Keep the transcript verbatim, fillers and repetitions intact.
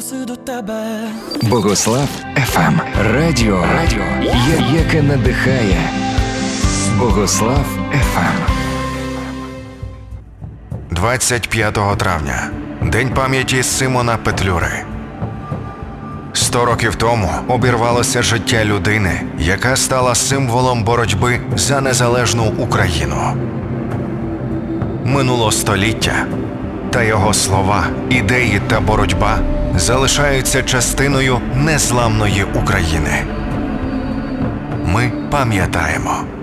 звернувся до тебе. Богослав еф ем. Радіо, Радіо, я- яке надихає. Богослав еф ем. двадцять п'ятого травня. День пам'яті Симона Петлюри. Сто років тому обірвалося життя людини, яка стала символом боротьби за незалежну Україну. Минуло століття, та його слова, ідеї та боротьба залишаються частиною незламної України. Ми пам'ятаємо.